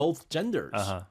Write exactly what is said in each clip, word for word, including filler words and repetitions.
both genders. Uh-huh.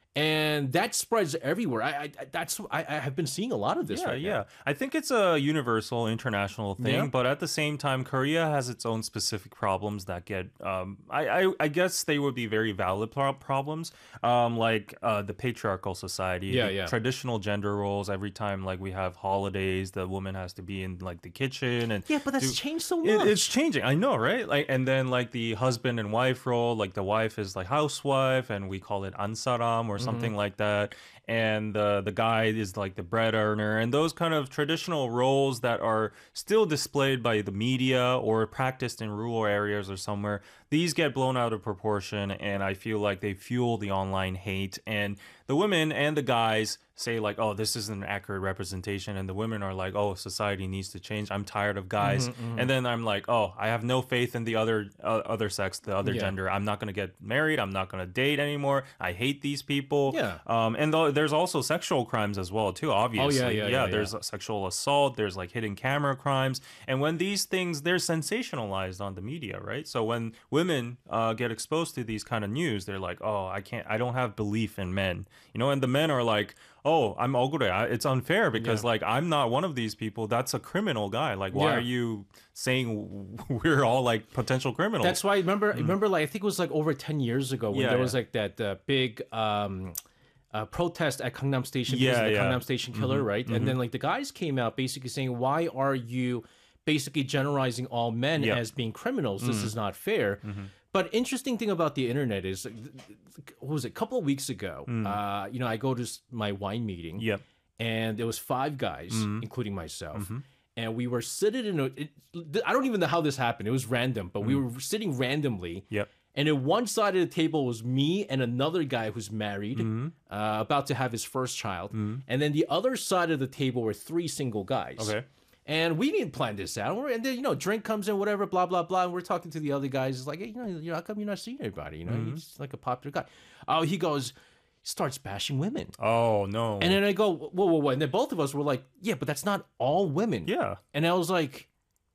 And that spreads everywhere. I, I that's I, I have been seeing a lot of this Yeah, right yeah. now. I think it's a universal, international thing, Yeah. but at the same time, Korea has its own specific problems that get. Um, I, I, I guess they would be very valid pro- problems, um, like uh, the patriarchal society, Yeah, the yeah. traditional gender roles. Every time, like we have holidays, the woman has to be in like the kitchen, and Yeah, but that's do- changed so It, much. it's changing. I know, right? Like, and then like the husband and wife role, like the wife is like housewife, and we call it ansaram or something like that. And the the guy is like the bread earner, and those kind of traditional roles that are still displayed by the media or practiced in rural areas or somewhere. These get blown out of proportion, and I feel like they fuel the online hate. And the women and the guys say like, oh, this isn't an accurate representation, and the women are like, oh, society needs to change. I'm tired of guys. And then I'm like, oh, I have no faith in the other uh, other sex, the other Yeah. gender. I'm not gonna get married. I'm not gonna date anymore. I hate these people. Yeah. Um, and th- there's also sexual crimes as well too. Obviously, yeah, yeah, yeah, There's yeah. sexual assault. There's like hidden camera crimes, and when these things they're sensationalized on the media, right? So when women uh, get exposed to these kind of news, they're like, oh, I can't. I don't have belief in men, you know. And the men are like, oh, I'm 억울해. I- It's unfair because Yeah. like I'm not one of these people. That's a criminal guy. Like, why Yeah. are you saying we're all like potential criminals? That's why I remember. Remember, like I think it was like over ten years ago when Yeah, there was yeah. like that uh, big um, uh, protest at Gangnam Station because Yeah, of the yeah. Gangnam Station killer, right? And then like the guys came out basically saying, "Why are you basically generalizing all men Yep. as being criminals? This is not fair." But interesting thing about the internet is, like, th- th- what was it? A couple of weeks ago, uh, you know, I go to s- my wine meeting, Yep. and there was five guys, including myself. And we were sitting in a. It, I don't even know how this happened. It was random, but we were sitting randomly. Yep. And in one side of the table was me and another guy who's married, uh, about to have his first child. And then the other side of the table were three single guys. Okay. And we didn't plan this out. And then, you know, drink comes in, whatever, blah, blah, blah. And we're talking to the other guys. It's like, hey, you know, you know, how come you're not seeing anybody? You know, he's like a popular guy. Oh, he goes, starts bashing women. Oh no. And then I go, whoa, whoa, whoa. And then both of us were like, yeah, but that's not all women. Yeah. And I was like,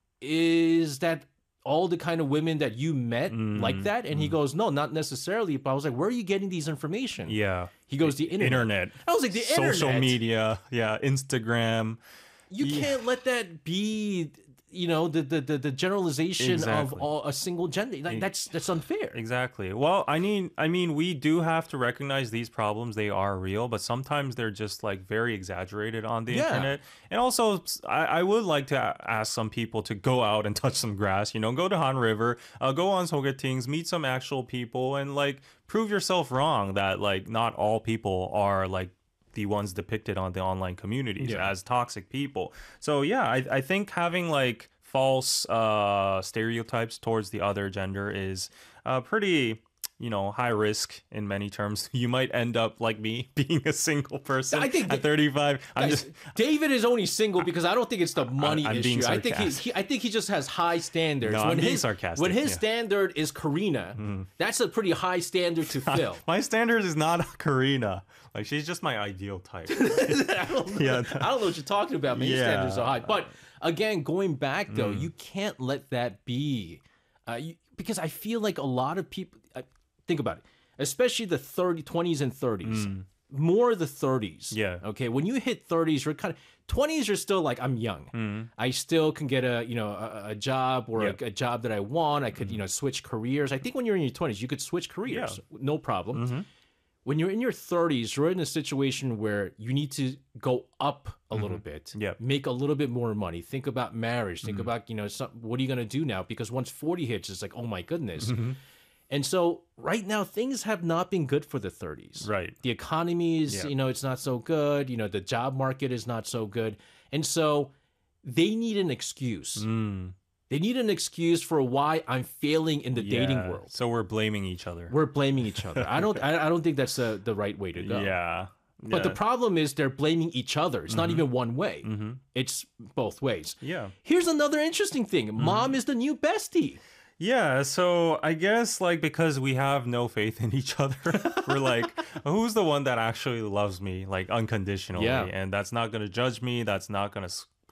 is that all the kind of women that you met Mm, like that? And he goes, no, not necessarily. But I was like, where are you getting these information? Yeah. He goes, the internet. Internet. I was like, the Social internet? media. Yeah. Instagram. You can't let that be, you know, the the the, the generalization Exactly. of all, a single gender. Like, that's that's unfair. Exactly. Well, I mean, I mean, we do have to recognize these problems. They are real, but sometimes they're just like very exaggerated on the Yeah. internet. And also, I, I would like to a- ask some people to go out and touch some grass. You know, go to Han River, uh, go on sogetings, meet some actual people, and like prove yourself wrong that like not all people are like the ones depicted on the online communities Yeah. as toxic people. So yeah, I, I think having like false uh, stereotypes towards the other gender is uh, pretty, you know, high risk in many terms. You might end up like me, being a single person I think at thirty-five. I'm Guys, just David is only single because I don't think it's the money I'm issue. being I think he, sarcastic. he I think he just has high standards. No, I'm when being his, sarcastic, When his yeah. standard is Karina, that's a pretty high standard to fill. my standard is not Karina. Like she's just my ideal type. I don't know, Yeah. I don't know what you're talking about. Man. Your Yeah. standards are high. But again, going back though, you can't let that be, uh, you, because I feel like a lot of people. Uh, think about it, especially the thirty, twenties and thirties. More the thirties. Yeah. Okay. When you hit thirties, you're kind of twenties. You're still like, I'm young. I still can get a you know a, a job or Yep. a, a job that I want. I could you know switch careers. I think when you're in your twenties, you could switch careers, no problem. When you're in your thirties, you're in a situation where you need to go up a little bit, Yep. make a little bit more money. Think about marriage. Think about you know some, what are you going to do now? Because once forty hits, it's like, oh my goodness. And so right now things have not been good for the thirties. Right. The economy is, Yeah. you know, it's not so good. You know, the job market is not so good. And so they need an excuse. They need an excuse for why I'm failing in the dating Yeah. world. So we're blaming each other. We're blaming each other. I don't I, I don't think that's uh, the right way to go. Yeah. But the Yeah. problem is they're blaming each other. It's not even one way. It's both ways. Yeah. Here's another interesting thing. Mom is the new bestie. Yeah, so I guess like because we have no faith in each other, we're like, who's the one that actually loves me like unconditionally, Yeah. and that's not gonna judge me, that's not gonna s-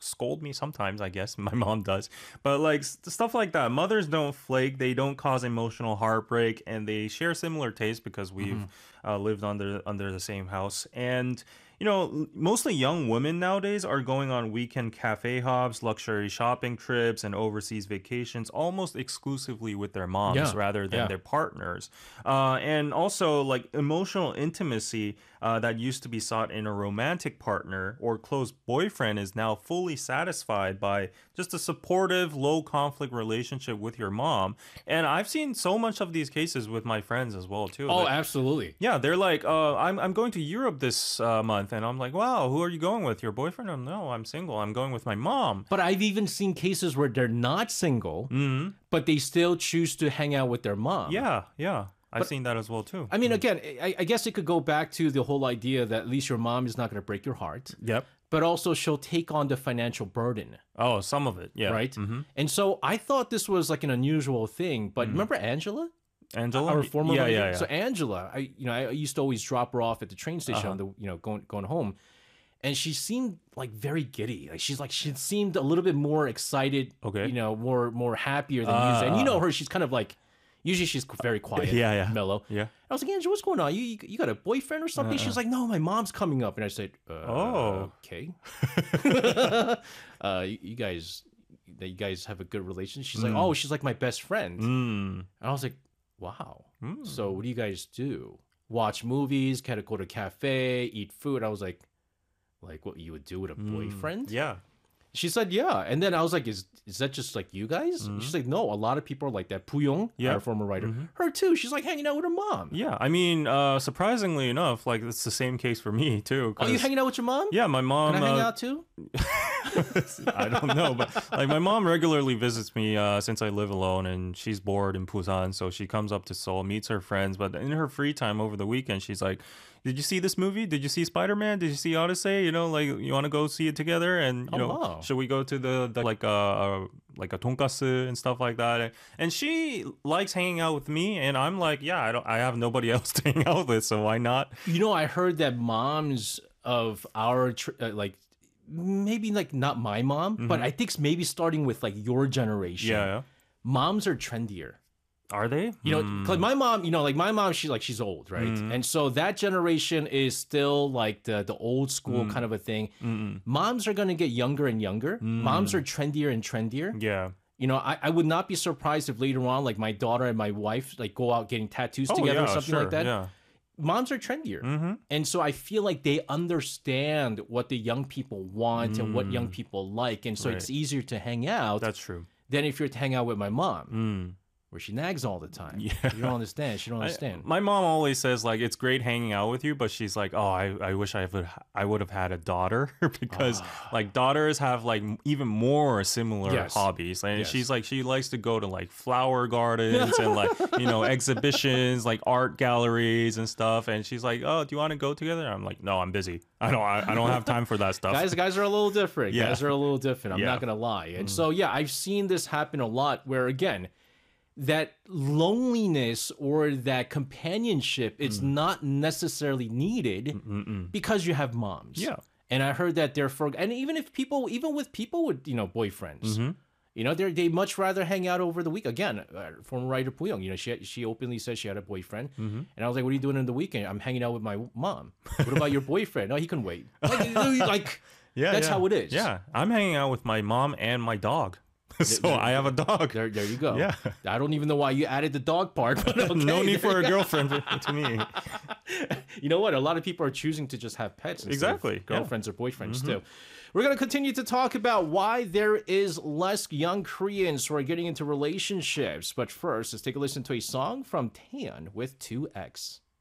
scold me sometimes, I guess. My mom does. But like s- stuff like that. Mothers don't flake. They don't cause emotional heartbreak, and they share similar tastes because we've uh, lived under under the same house. And you know, l- mostly young women nowadays are going on weekend cafe hops, luxury shopping trips, and overseas vacations almost exclusively with their moms Yeah, rather than yeah. their partners. Uh, and also, like emotional intimacy uh, that used to be sought in a romantic partner or close boyfriend is now fully satisfied by just a supportive, low conflict relationship with your mom. And I've seen so much of these cases with my friends as well, too. Oh, that- absolutely. yeah, they're like, uh, I'm, I'm going to Europe this uh, month. And I'm like, wow, who are you going with? Your boyfriend? Oh, no, I'm single. I'm going with my mom. But I've even seen cases where they're not single, but they still choose to hang out with their mom. Yeah, yeah. I've seen that as well, too. I mean, again, I, I guess it could go back to the whole idea that at least your mom is not going to break your heart, Yep. but also she'll take on the financial burden, Oh, some of it. Yeah. right? And so I thought this was like an unusual thing, but remember Angela? Angela? Our former yeah, lady? yeah, yeah. So Angela, I you know, I used to always drop her off at the train station Uh-huh. on the you know going going home, and she seemed like very giddy. Like she's like she seemed a little bit more excited. Okay. You know, more more happier than Ah, usual. And you know ah. her, she's kind of like usually she's very quiet, Yeah, yeah. mellow. Yeah. I was like, Angela, what's going on? You you, you got a boyfriend or something? She's like, no, my mom's coming up, and I said, uh, Oh. okay. uh, you, you guys, that you guys have a good relationship. She's like, oh, she's like my best friend. Mm. And I was like, wow. So what do you guys do? Watch movies, kind of go to cafe, eat food. I was like, like what you would do with a boyfriend? Yeah. She said, yeah. And then I was like, is is that just like you guys? She's like, no, a lot of people are like that. Puyong, Yeah. our former writer, her too. She's like hanging out with her mom. Yeah. I mean, uh, surprisingly enough, like it's the same case for me too. Oh, you 'cause- hanging out with your mom? Yeah, my mom. Can I hang uh, out too? I don't know, but like my mom regularly visits me uh, since I live alone, and she's bored in Busan, so she comes up to Seoul, meets her friends. But in her free time over the weekend, she's like, "Did you see this movie? Did you see Spider Man? Did you see Odyssey? You know, like you want to go see it together? And you Oh, know, wow. should we go to the, the like uh, uh like a tonkatsu and stuff like that?" And she likes hanging out with me, and I'm like, "Yeah, I don't, I have nobody else to hang out with, so why not?" You know, I heard that moms of our tr- uh, like maybe like not my mom, but I think it's maybe starting with like your generation. Yeah, yeah. Moms are trendier. Are they? You know, like my mom, you know, like my mom, she's like she's old, right? And so that generation is still like the the old school kind of a thing. Moms are gonna get younger and younger. Moms are trendier and trendier. Yeah. You know, I, I would not be surprised if later on, like my daughter and my wife, like go out getting tattoos Oh, together yeah, or something sure, like that. Yeah. Moms are trendier. And so I feel like they understand what the young people want and what young people like. And so it's easier to hang out That's true. than if you're to hang out with my mom, where she nags all the time. Yeah. You don't understand. She don't I- understand. my mom always says like it's great hanging out with you, but she's like, oh, I, I wish I would I would have had a daughter because like daughters have like m- even more similar Yes. hobbies, and Yes. she's like she likes to go to like flower gardens and like you know exhibitions, like art galleries and stuff, and she's like, oh, do you want to go together? I'm like, no, I'm busy. I don't I, I don't have time for that stuff. Guys, guys are a little different. Yeah. Guys are a little different. I'm Yeah. not gonna lie. And so yeah, I've seen this happen a lot where again, that loneliness or that companionship it's Mm. not necessarily needed because you have moms. Yeah. And I heard that they're for and even if people even with people with, you know, boyfriends. Mm-hmm. You know, they they much rather hang out over the week. Again, uh, former writer Puyong, you know, she she openly said she had a boyfriend, Mm-hmm. and I was like, "What are you doing in the weekend?" I'm hanging out with my mom. What about your boyfriend? No, he can wait. Like, like yeah, that's yeah. how it is. Yeah, I'm hanging out with my mom and my dog, so I have a dog. There, there you go. Yeah. I don't even know why you added the dog part, but okay. No need for a girlfriend to me. You know what? A lot of people are choosing to just have pets instead of Exactly, yeah. girlfriends or boyfriends too. We're going to continue to talk about why there is less young Koreans who are getting into relationships. But first, let's take a listen to a song from Taeyeon with two X.